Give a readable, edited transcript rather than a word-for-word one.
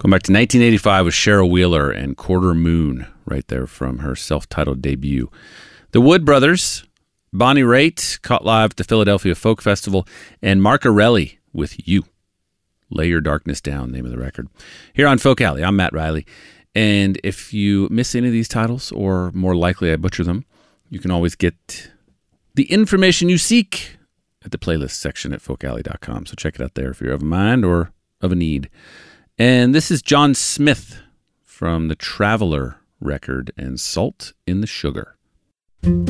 Going back to 1985 with Cheryl Wheeler and Quarter Moon, right there from her self-titled debut. The Wood Brothers, Bonnie Raitt, caught live at the Philadelphia Folk Festival, and Marcarelli with You. Lay Your Darkness Down, name of the record. Here on Folk Alley, I'm Matt Riley. And if you miss any of these titles, or more likely I butcher them, you can always get the information you seek at the playlist section at folkalley.com. So check it out there if you're of a mind or of a need. And this is John Smith from the Traveler record and Salt in the Sugar.